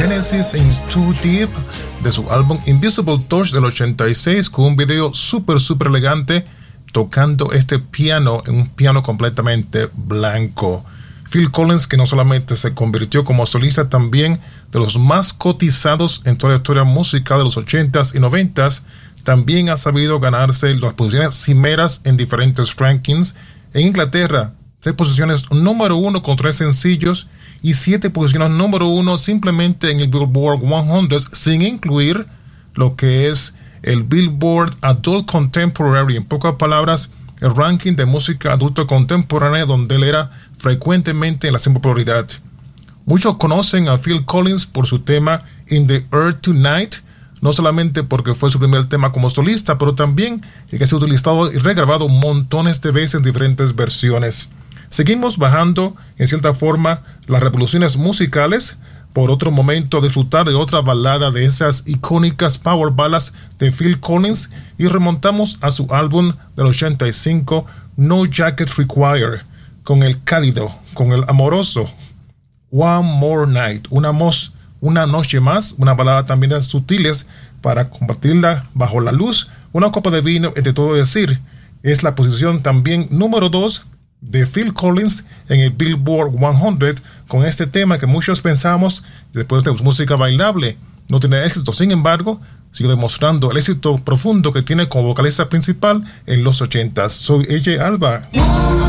Genesis in Too Deep de su álbum Invisible Touch del 86, con un video súper elegante tocando este piano en un piano completamente blanco. Phil Collins, que no solamente se convirtió como solista, también de los más cotizados en toda la historia musical de los 80s y 90s, también ha sabido ganarse las posiciones cimeras en diferentes rankings. En Inglaterra, 3 posiciones número 1 con 3 sencillos y 7 posiciones número 1 simplemente en el Billboard 100, sin incluir lo que es el Billboard Adult Contemporary. En pocas palabras, el ranking de música adulta contemporánea, donde él era frecuentemente en la popularidad. Muchos conocen a Phil Collins por su tema In the Air Tonight, no solamente porque fue su primer tema como solista, pero también que ha sido utilizado y regrabado montones de veces en diferentes versiones. Seguimos bajando, en cierta forma, las revoluciones musicales. Por otro momento, disfrutar de otra balada de esas icónicas power ballads de Phil Collins, y remontamos a su álbum del 85, No Jacket Required, con el cálido, con el amoroso One More Night, una noche más, una balada también de sutiles para compartirla bajo la luz, una copa de vino, entre todo decir. Es la posición también número 2 de Phil Collins en el Billboard 100, con este tema que muchos pensamos, después de música bailable, no tiene éxito. Sin embargo, sigue demostrando el éxito profundo que tiene como vocalista principal en los 80s. Soy AJ Alba.